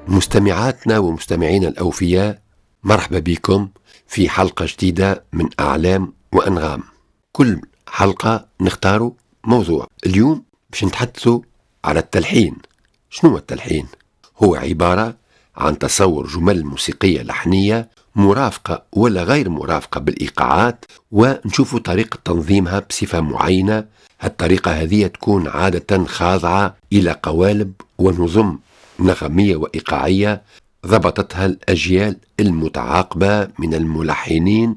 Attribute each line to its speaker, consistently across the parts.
Speaker 1: مستمعاتنا ومستمعينا الأوفياء، مرحبا بكم في حلقة جديدة من أعلام وأنغام. كل حلقة نختار موضوع. اليوم باش نتحدثوا على التلحين. شنو التلحين؟ هو عبارة عن تصور جمل موسيقية لحنية مرافقة ولا غير مرافقة بالإيقاعات، ونشوفوا طريقة تنظيمها بصفة معينة. الطريقة هذه تكون عادة خاضعة إلى قوالب ونظم نغمية وإيقاعية ضبطتها الأجيال المتعاقبة من الملحنين،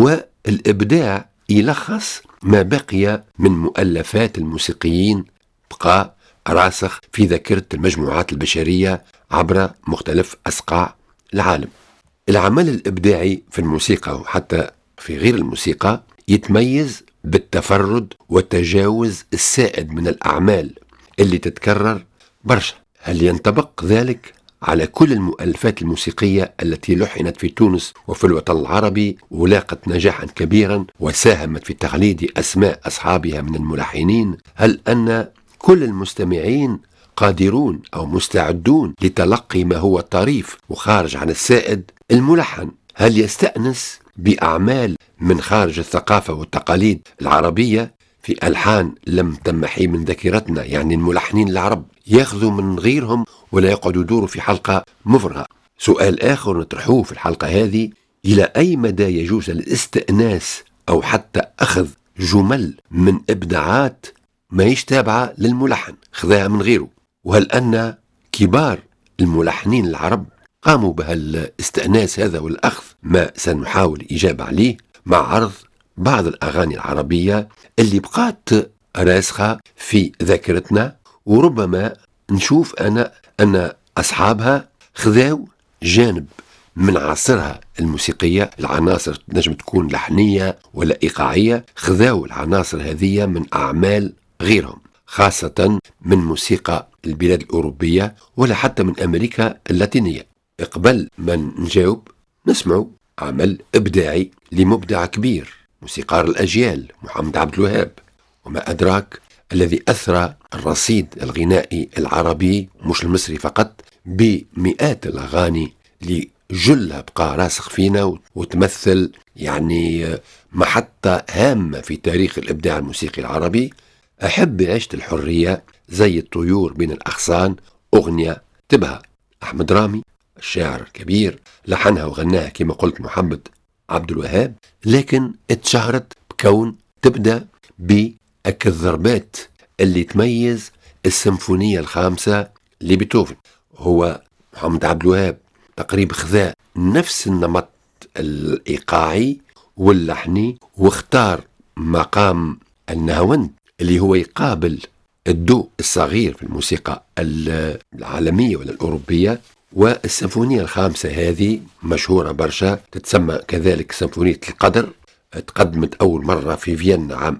Speaker 1: والإبداع يلخص ما بقي من مؤلفات الموسيقيين بقى راسخ في ذاكرة المجموعات البشرية عبر مختلف أصقاع العالم. العمل الإبداعي في الموسيقى وحتى في غير الموسيقى يتميز بالتفرد والتجاوز السائد من الأعمال اللي تتكرر برشا. هل ينطبق ذلك على كل المؤلفات الموسيقية التي لحنت في تونس وفي الوطن العربي ولاقت نجاحا كبيرا وساهمت في تقليد أسماء أصحابها من الملحنين؟ هل أن كل المستمعين قادرون أو مستعدون لتلقي ما هو طريف وخارج عن السائد؟ الملحن هل يستأنس بأعمال من خارج الثقافة والتقاليد العربية في ألحان لم تمحي من ذاكرتنا؟ يعني الملحنين العرب ياخذوا من غيرهم ولا يقعدوا يدوروا في حلقة مفرغة. سؤال آخر نطرحوه في الحلقة هذه: إلى أي مدى يجوز الاستئناس أو حتى أخذ جمل من إبداعات ما يشتابع للملحن خذاها من غيره؟ وهل أن كبار الملحنين العرب قاموا بهالاستئناس هذا والأخذ؟ ما سنحاول إجابة عليه مع عرض بعض الأغاني العربية اللي بقات راسخة في ذاكرتنا، وربما نشوف أن أصحابها خذاو جانب من عصرها الموسيقية. العناصر نجم تكون لحنية ولا إيقاعية، خذاو العناصر هذه من أعمال غيرهم، خاصة من موسيقى البلاد الأوروبية ولا حتى من أمريكا اللاتينية. قبل ما نجاوب نسمعوا عمل إبداعي لمبدع كبير، موسيقار الأجيال محمد عبد الوهاب، وما أدراك الذي أثرى الرصيد الغنائي العربي مش المصري فقط بمئات الأغاني اللي جلها بقى راسخ فينا وتمثل يعني محطة هامة في تاريخ الإبداع الموسيقي العربي. أحب عشت الحرية، زي الطيور بين الأغصان، أغنية تبها أحمد رامي الشاعر الكبير، لحنها وغناها كما قلت محمد عبد الوهاب، لكن اتشهرت بكون تبدأ بالضربات اللي تميز السيمفونية الخامسة لبيتهوفن. هو محمد عبد الوهاب تقريبا خذا نفس النمط الإيقاعي واللحني واختار مقام النهاوند اللي هو يقابل الدو الصغير في الموسيقى العالمية ولا الأوروبية. والسيمفونية الخامسة هذه مشهورة برشا، تتسمى كذلك سيمفونية القدر، تقدمت أول مرة في فيينا عام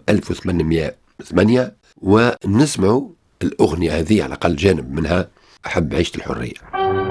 Speaker 1: 1808، ونسمع الأغنية هذه على الأقل جانب منها، أحب عيشة الحرية.